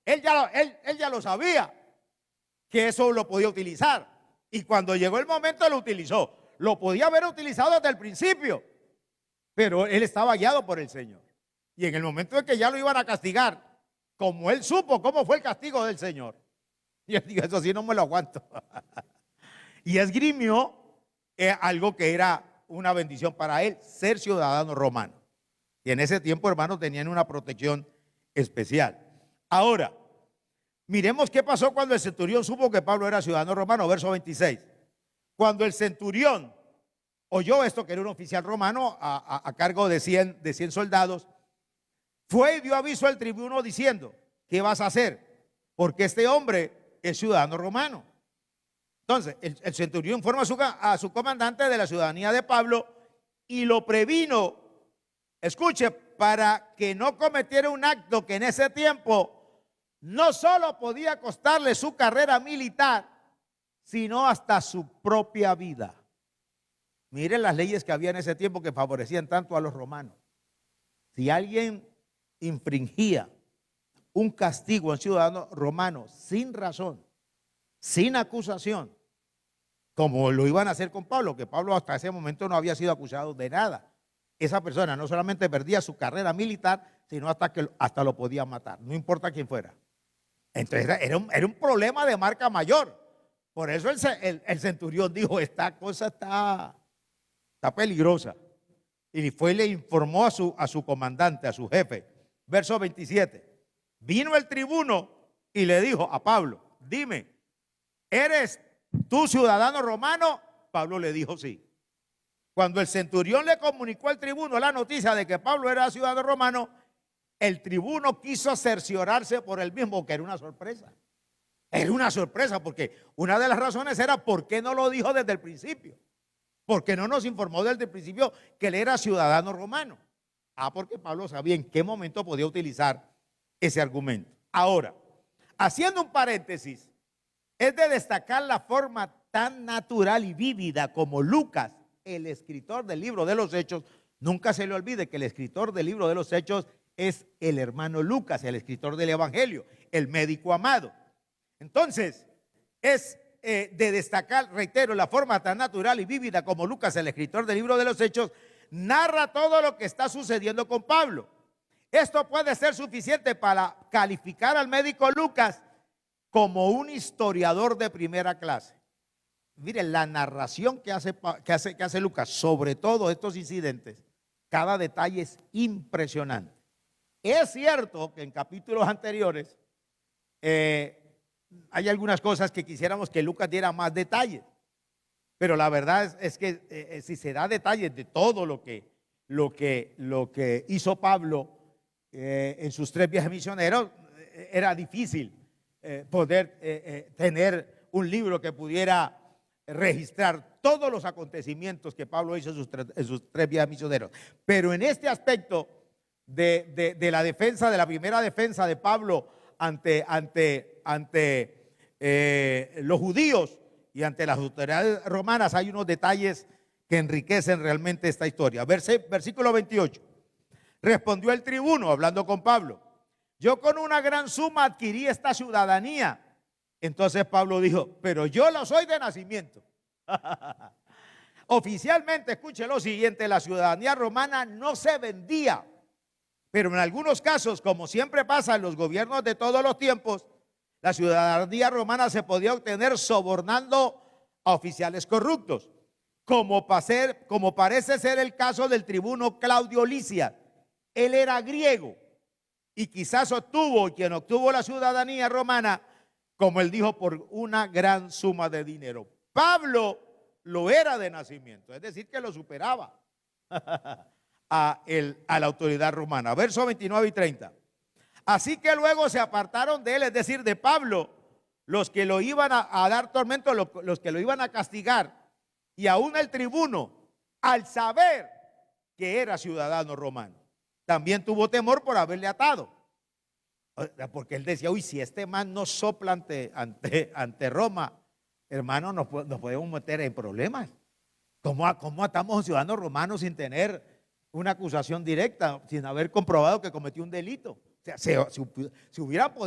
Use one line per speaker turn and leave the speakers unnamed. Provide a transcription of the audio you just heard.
Él ya lo sabía, que eso lo podía utilizar. Y cuando llegó el momento lo utilizó. Lo podía haber utilizado desde el principio, pero él estaba guiado por el Señor. Y en el momento en que ya lo iban a castigar, como él supo cómo fue el castigo del Señor, y él dijo, eso sí no me lo aguanto. Y esgrimió algo que era una bendición para él, ser ciudadano romano. Y en ese tiempo, hermanos, tenían una protección especial. Ahora, miremos qué pasó cuando el centurión supo que Pablo era ciudadano romano, verso 26. Cuando el centurión oyó esto, que era un oficial romano a cargo de 100 soldados, fue y dio aviso al tribuno diciendo, ¿qué vas a hacer? Porque este hombre es ciudadano romano. Entonces, el centurión informa a su comandante de la ciudadanía de Pablo y lo previno, escuche, para que no cometiera un acto que en ese tiempo no solo podía costarle su carrera militar, sino hasta su propia vida. Miren las leyes que había en ese tiempo que favorecían tanto a los romanos. Si alguien infringía un castigo a un ciudadano romano sin razón, sin acusación, como lo iban a hacer con Pablo, que Pablo hasta ese momento no había sido acusado de nada, esa persona no solamente perdía su carrera militar, sino hasta lo podía matar, no importa quién fuera. Entonces era un problema de marca mayor. Por eso el centurión dijo, esta cosa está peligrosa. Y fue y le informó a su comandante, a su jefe. Verso 27. Vino el tribuno y le dijo a Pablo, dime, ¿eres tú ciudadano romano? Pablo le dijo sí. Cuando el centurión le comunicó al tribuno la noticia de que Pablo era ciudadano romano, el tribuno quiso cerciorarse por él mismo, que era una sorpresa. Era una sorpresa porque una de las razones era ¿por qué no lo dijo desde el principio? ¿Por qué no nos informó desde el principio que él era ciudadano romano? Porque Pablo sabía en qué momento podía utilizar ese argumento. Ahora, haciendo un paréntesis, es de destacar la forma tan natural y vívida como Lucas, el escritor del libro de los Hechos. Nunca se le olvide que el escritor del libro de los Hechos es el hermano Lucas, el escritor del Evangelio, el médico amado. Entonces, es de destacar, reitero, la forma tan natural y vívida como Lucas, el escritor del libro de los Hechos, narra todo lo que está sucediendo con Pablo. Esto puede ser suficiente para calificar al médico Lucas como un historiador de primera clase. Miren, la narración que hace Lucas sobre todos estos incidentes, cada detalle es impresionante. Es cierto que en capítulos anteriores hay algunas cosas que quisiéramos que Lucas diera más detalles, pero la verdad es que si se da detalles de todo lo que hizo Pablo en sus 3 viajes misioneros, era difícil poder tener un libro que pudiera registrar todos los acontecimientos que Pablo hizo en sus 3 viajes misioneros. Pero en este aspecto de la defensa, de la primera defensa de Pablo ante los judíos y ante las autoridades romanas, hay unos detalles que enriquecen realmente esta historia. Versículo 28. Respondió el tribuno, hablando con Pablo, yo con una gran suma adquirí esta ciudadanía. Entonces Pablo dijo, pero yo lo soy de nacimiento. Oficialmente, escuche lo siguiente, la ciudadanía romana no se vendía, pero en algunos casos, como siempre pasa en los gobiernos de todos los tiempos, la ciudadanía romana se podía obtener sobornando a oficiales corruptos, como parece ser el caso del tribuno Claudio Lisias. Él era griego y quizás quien obtuvo la ciudadanía romana, como él dijo, por una gran suma de dinero. Pablo lo era de nacimiento, es decir, que lo superaba a la autoridad romana. Versos 29 y 30. Así que luego se apartaron de él, es decir, de Pablo, los que lo iban a dar tormento, los que lo iban a castigar. Y aún el tribuno, al saber que era ciudadano romano, también tuvo temor por haberle atado. Porque él decía, uy, si este man nos sopla ante Roma, hermano, nos podemos meter en problemas. ¿Cómo atamos a un ciudadano romano sin tener una acusación directa, sin haber comprobado que cometió un delito? O sea, si hubiera podido